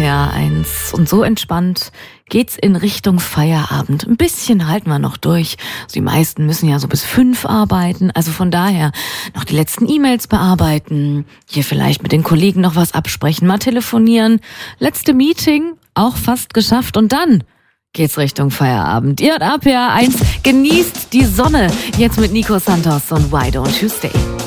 RPR1 und so entspannt geht's in Richtung Feierabend. Ein bisschen halten wir noch durch. Also die meisten müssen ja so bis 5 arbeiten, also von daher noch die letzten E-Mails bearbeiten, hier vielleicht mit den Kollegen noch was absprechen, mal telefonieren. Letzte Meeting, auch fast geschafft und dann geht's Richtung Feierabend. Ihr hört RPR1, genießt die Sonne. Jetzt mit Nico Santos und Why Don't You Stay?